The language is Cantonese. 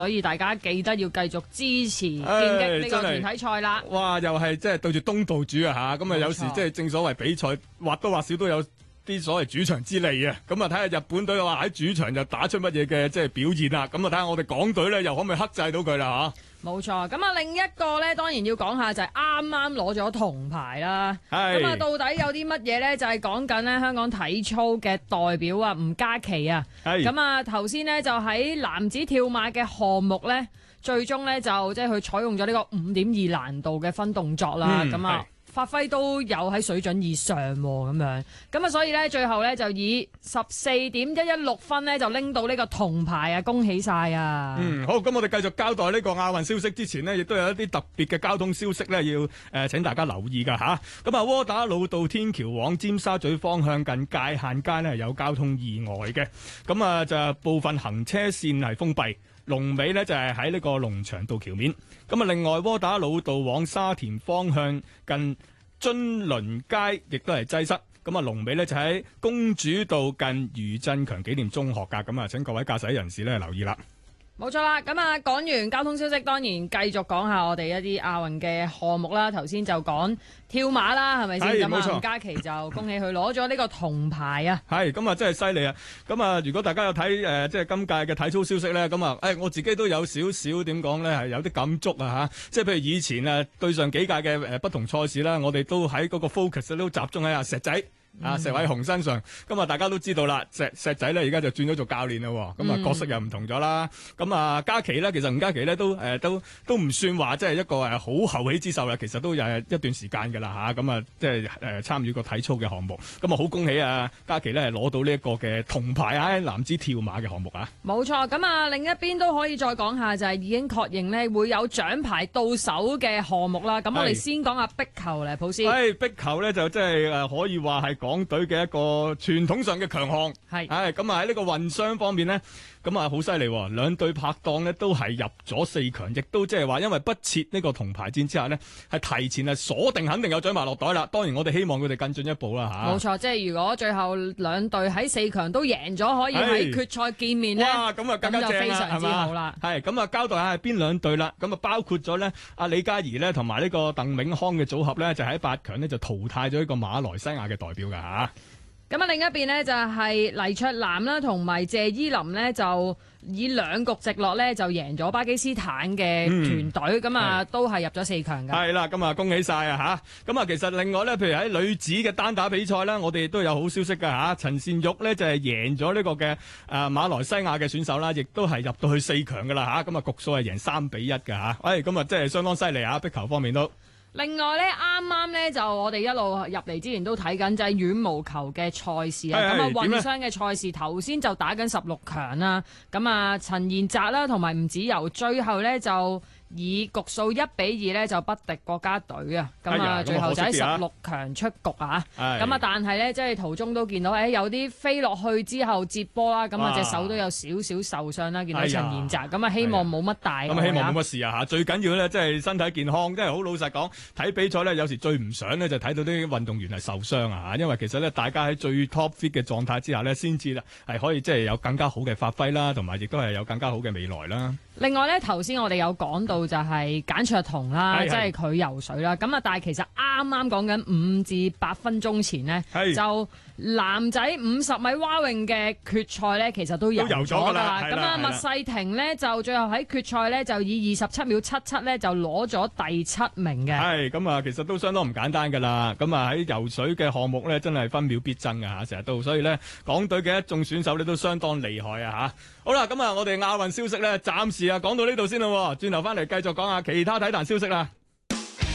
所以大家記得要繼續支持劍擊呢個團體賽啦。 哇，又係即係對住東道主啊嚇，咁啊有時即係正所謂比賽或多或少都有啲所謂主場之利啊，咁啊睇下日本隊話喺主場就打出乜嘢嘅即係表現啦，咁啊睇下我哋港隊咧又可唔可以克制到佢啦嚇？ 冇錯，咁啊另一個咧當然要講下就係啱啱攞咗銅牌啦。咁啊到底有啲乜嘢咧？就係講緊咧香港體操嘅代表啊吳嘉琪啊。咁啊頭先咧就喺男子跳馬嘅項目咧，最終咧就即係佢採用咗呢個5.2難度嘅分動作啦。咁啊發揮都有喺水準以上咁樣，咁啊所以咧最後咧就以14.116分咧就拎到呢個銅牌啊！恭喜晒啊！ 好，咁我哋繼續交代呢個亞運消息之前呢，亦都有一啲特別嘅交通消息咧，要請大家留意噶吓。咁啊，窩打老道天橋往尖沙咀方向近界限街呢，有交通意外嘅，咁啊就部分行車線係封閉。龍尾呢就係喺呢個龍翔道橋面，咁啊另外窩打老道往沙田方向近津鄰街亦都係擠塞，咁啊龍尾呢就喺公主道近余振強紀念中學噶，咁啊請各位駕駛人士呢留意啦。 冇錯啦，咁啊講完交通消息，當然繼續講下我哋一啲亞運嘅項目啦。頭先就講跳馬啦，係咪先？咁啊，吳嘉琪就恭喜佢攞咗呢個銅牌啊！係咁啊，真係犀利啊！咁啊，如果大家有睇即係今屆嘅體操消息咧，咁啊，我自己都有少少點講咧，係有啲感觸啊嚇！即係譬如以前啊，對上幾屆嘅不同賽事啦，我哋都喺嗰個 focus 都集中喺阿石仔。石偉雄身上，咁啊大家都知道啦，石仔咧而家就轉咗做教練啦，咁啊角色又唔同咗啦。咁啊嘉琪咧，其實吳嘉琪咧都唔算話即係一個好後起之秀啦，其實都有一段時間噶啦吓，咁啊即係參與個體操嘅項目，咁啊好恭喜啊嘉琪咧係攞到呢一個嘅銅牌喺男子跳馬嘅項目啊。冇錯，咁啊另一邊都可以再講下，就係已經確認咧會有獎牌到手嘅項目啦。咁我哋先講下壁球嚟，普斯。壁球咧就即係可以話係港隊嘅一個傳統上嘅強項，咁啊喺呢個混雙方面呢，咁啊好犀利，兩隊拍檔呢都係入咗4強，亦都即係話因為不設呢個銅牌戰之下呢，係提前係鎖定肯定有獎牌落袋啦。當然我哋希望佢哋更進一步啦吓。冇錯，即係如果最後兩隊喺4強都贏咗，可以喺決賽見面呢，哇咁啊更加正啦，咁就非常之好啦。係咁啊交代下係邊兩隊啦，咁啊包括咗呢阿李嘉怡呢同埋呢個鄧永康嘅組合呢，就喺8強呢就淘汰咗一個馬來西亞嘅代表噶吓。咁啊，另一邊呢，就係黎卓南啦，同埋謝依林呢，就以2局直落呢，就贏咗巴基斯坦嘅團隊，咁啊都係入咗4強㗎。係啦，咁啊恭喜晒啊嚇！咁啊其實另外呢，譬如喺女子嘅單打比賽啦，我哋都有好消息㗎嚇。陳善玉呢，就係贏咗呢個嘅馬來西亞嘅選手啦，亦都係入到去4強㗎啦嚇。咁啊局數係贏3-1㗎嚇。咁啊真係相當犀利啊！壁球方面都。另外咧，啱啱咧就我哋一路入嚟之前都睇緊就係羽毛球嘅賽事啊，咁啊混雙嘅賽事頭先就打緊16強啦，咁啊陳妍澤啦同埋吳芷柔最後咧就以局數1-2咧就不敵國家隊啊，咁啊最後就喺16強出局啊，咁啊但係咧即係途中都見到有啲飛落去之後接波啦，咁啊隻手都有少少受傷啦，見到陳妍澤，咁啊希望冇乜大礙啊，咁希望冇乜事啊嚇，最緊要咧即係身體健康，即係好老實講。睇比賽咧，有時最唔想咧就睇到啲運動員係受傷啊！因為其實咧，大家喺最 top fit 嘅狀態之下咧，先至啦係可以即係有更加好嘅發揮啦，同埋亦都係有更加好嘅未來啦。另外咧，頭先我哋有講到就係簡卓彤啦，即係佢游水啦。咁啊，但係其實啱啱講緊5至8分鐘前呢，就男仔50米蛙泳嘅決賽咧，其實都游咗㗎啦。咁啊，麥世廷呢，就最後喺決賽咧就以27秒77咧就攞咗第7名嘅。係咁啊，其實都相當唔簡單㗎啦。咁啊喺游水嘅項目咧，真係分秒必爭㗎嚇，成日都。所以咧，港隊嘅一眾選手咧都相當厲害啊嚇。好啦，咁啊，我哋亞運消息咧暫時講到呢度先啦，轉頭翻嚟繼續講下其他體壇消息啦。